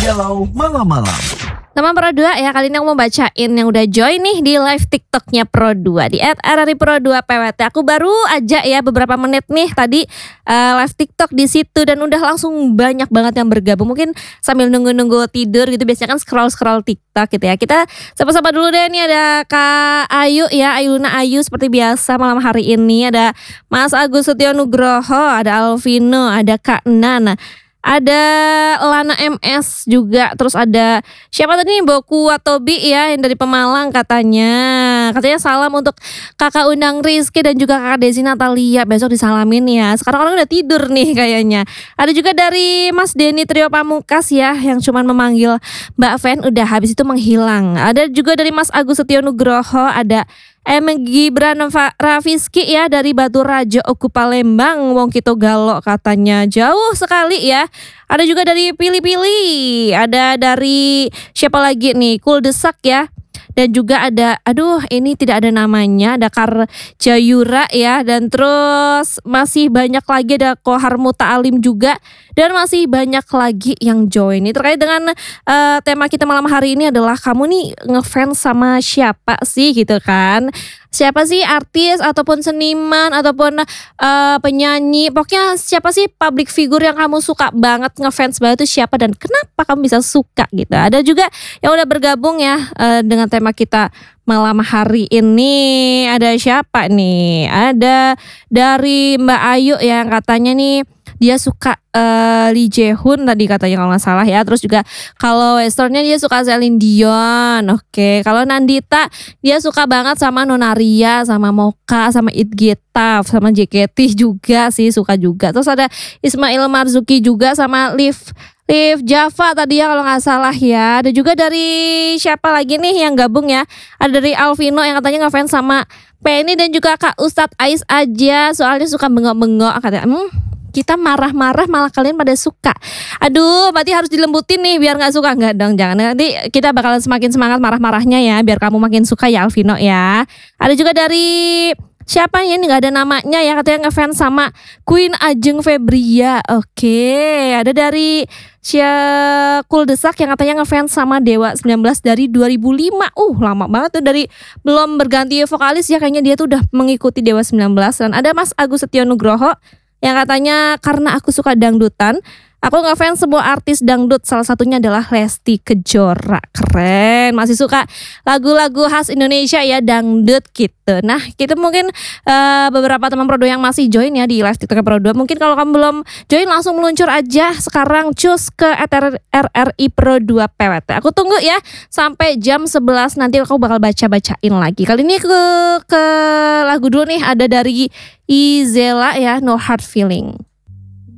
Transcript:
Galau Malam-Malam. Teman Pro 2 ya, kali ini aku mau bacain yang udah join nih di live TikToknya Pro 2 di @RRI_Pro2PWT. Aku baru aja ya beberapa menit nih tadi live TikTok di situ dan udah langsung banyak banget yang bergabung. Mungkin sambil nunggu-nunggu tidur gitu, biasanya kan scroll TikTok gitu ya. Kita sapa-sapa dulu deh, nih ada Kak Ayu ya, Ayuna Ayu seperti biasa malam hari ini. Ada Mas Agus Setio Nugroho, ada Alvino, ada Kak Nana, ada Lana MS juga, terus ada siapa tadi nih, Boku Watobi ya yang dari Pemalang katanya salam untuk kakak undang Rizky dan juga kakak Desi Natalia, besok disalamin ya. Sekarang orang udah tidur nih kayaknya. Ada juga dari Mas Denny Trio Pamungkas ya yang cuman memanggil Mbak Ven, udah habis itu menghilang. Ada juga dari Mas Agus Setio Nugroho, ada Gibran Rafiski ya dari Batu Rajo Oku Palembang, Wong Kito Galo katanya jauh sekali ya. Ada juga dari Pilih-Pilih, ada dari siapa lagi nih, Kul Desak ya. Dan juga ada, aduh ini tidak ada namanya, ada Kar Jayura ya. Dan terus masih banyak lagi, ada Kohar Muta'alim juga. Dan masih banyak lagi yang join. Ini terkait dengan tema kita malam hari ini adalah kamu nih ngefans sama siapa sih gitu kan. Siapa sih artis ataupun seniman ataupun penyanyi. Pokoknya siapa sih public figure yang kamu suka banget, ngefans banget itu siapa dan kenapa kamu bisa suka gitu. Ada juga yang udah bergabung ya dengan tema kita malam hari ini. Ada siapa nih? Ada dari Mbak Ayu yang katanya nih dia suka Lee Jae-hoon tadi katanya kalau nggak salah ya. Terus juga kalau westernnya dia suka Celine Dion. Oke, kalau Nandita dia suka banget sama Nonaria, sama Mocha, sama It Gitaf, sama JKT juga sih, suka juga. Terus ada Ismail Marzuki juga sama Liv Java tadi ya kalau nggak salah ya. Ada juga dari siapa lagi nih yang gabung ya. Ada dari Alvino yang katanya ngefans sama Penny dan juga Kak Ustadz Ais aja, soalnya suka bengok-bengok katanya. Kita marah-marah malah kalian pada suka. Aduh, berarti harus dilembutin nih biar gak suka. Enggak dong, jangan. Nanti kita bakalan semakin semangat marah-marahnya ya, biar kamu makin suka ya Alvino ya. Ada juga dari siapa ya, ini gak ada namanya ya, katanya ngefans sama Queen Ajeng Febria. Oke, ada dari Kul Desak yang katanya ngefans sama Dewa 19 dari 2005. Lama banget tuh, dari belum berganti vokalis ya, kayaknya dia tuh udah mengikuti Dewa 19. Dan ada Mas Agus Setio Nugroho yang katanya karena aku suka dangdutan, aku ngefans semua artis dangdut, salah satunya adalah Lesti Kejora. Keren, masih suka lagu-lagu khas Indonesia ya, dangdut gitu. Nah, kita mungkin beberapa teman Pro 2 yang masih join ya di live TikTok Pro 2. Mungkin kalau kamu belum join langsung meluncur aja sekarang, cus ke RRI Pro 2 PWT. Aku tunggu ya sampai jam 11 nanti aku bakal bacain lagi. Kali ini ke lagu dulu nih, ada dari Izela ya, No Hard Feeling.